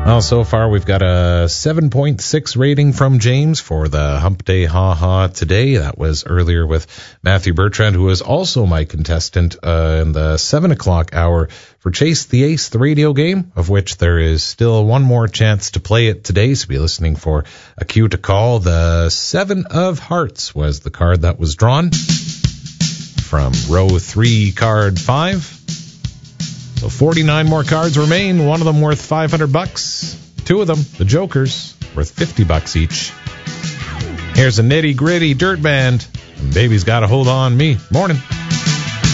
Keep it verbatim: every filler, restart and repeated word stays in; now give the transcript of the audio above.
Well, so far we've got a seven point six rating from James for the Hump Day Ha Ha today. That was earlier with Matthew Bertrand, who was also my contestant uh, in the seven o'clock hour for Chase the Ace, the radio game, of which there is still one more chance to play it today, so be listening for a cue to call. The Seven of Hearts was the card that was drawn from row three, card five. So forty-nine more cards remain, one of them worth five hundred bucks. Two of them, the Jokers, worth fifty bucks each. Here's a nitty-gritty dirt band, and Baby's Gotta Hold On Me. Morning.